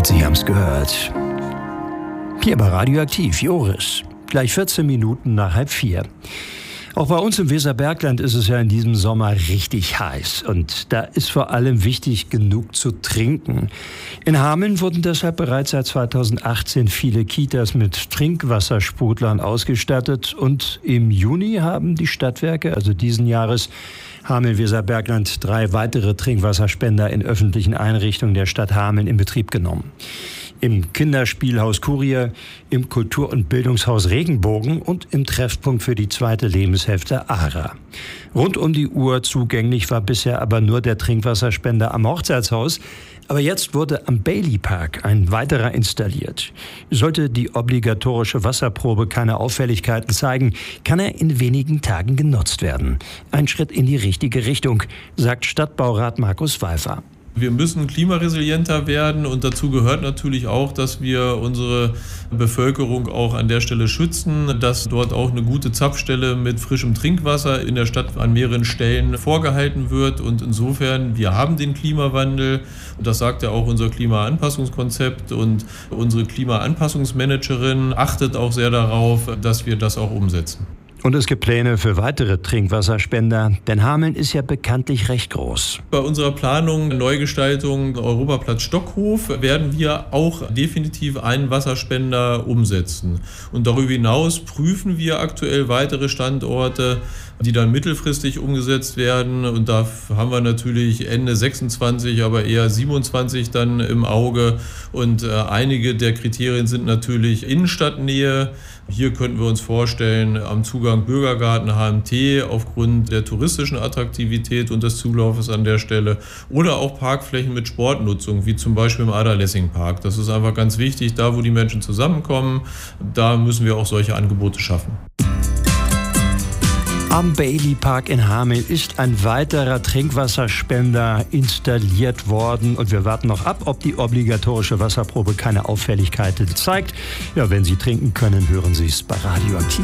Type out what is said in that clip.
Sie haben es gehört. Hier bei Radioaktiv, Joris. Gleich 14 Minuten nach 3:30. Auch bei uns im Weserbergland ist es ja in diesem Sommer richtig heiß. Und da ist vor allem wichtig, genug zu trinken. In Hameln wurden deshalb bereits seit 2018 viele Kitas mit Trinkwassersprudlern ausgestattet. Und im Juni haben die Stadtwerke, also diesen Jahres, Hameln-Weserbergland 3 weitere Trinkwasserspender in öffentlichen Einrichtungen der Stadt Hameln in Betrieb genommen. Im Kinderspielhaus Kurier, im Kultur- und Bildungshaus Regenbogen und im Treffpunkt für die zweite Lebenshälfte ARA. Rund um die Uhr zugänglich war bisher aber nur der Trinkwasserspender am Hochzeitshaus. Aber jetzt wurde am Bailey Park ein weiterer installiert. Sollte die obligatorische Wasserprobe keine Auffälligkeiten zeigen, kann er in wenigen Tagen genutzt werden. Ein Schritt in die richtige Richtung, sagt Stadtbaurat Markus Pfeiffer. Wir müssen klimaresilienter werden und dazu gehört natürlich auch, dass wir unsere Bevölkerung auch an der Stelle schützen, dass dort auch eine gute Zapfstelle mit frischem Trinkwasser in der Stadt an mehreren Stellen vorgehalten wird. Und insofern, wir haben den Klimawandel, und das sagt ja auch unser Klimaanpassungskonzept, und unsere Klimaanpassungsmanagerin achtet auch sehr darauf, dass wir das auch umsetzen. Und es gibt Pläne für weitere Trinkwasserspender, denn Hameln ist ja bekanntlich recht groß. Bei unserer Planung Neugestaltung Europaplatz Stockhof werden wir auch definitiv einen Wasserspender umsetzen. Und darüber hinaus prüfen wir aktuell weitere Standorte, die dann mittelfristig umgesetzt werden. Und da haben wir natürlich Ende 26, aber eher 27 dann im Auge. Und einige der Kriterien sind natürlich Innenstadtnähe. Hier könnten wir uns vorstellen, am Zugang Bürgergarten, HMT, aufgrund der touristischen Attraktivität und des Zulaufes an der Stelle. Oder auch Parkflächen mit Sportnutzung, wie zum Beispiel im Ada-Lessing-Park. Das ist einfach ganz wichtig, da wo die Menschen zusammenkommen, da müssen wir auch solche Angebote schaffen. Am Bailey Park in Hameln ist ein weiterer Trinkwasserspender installiert worden und wir warten noch ab, ob die obligatorische Wasserprobe keine Auffälligkeiten zeigt. Ja, wenn Sie trinken können, hören Sie es bei Radioaktiv.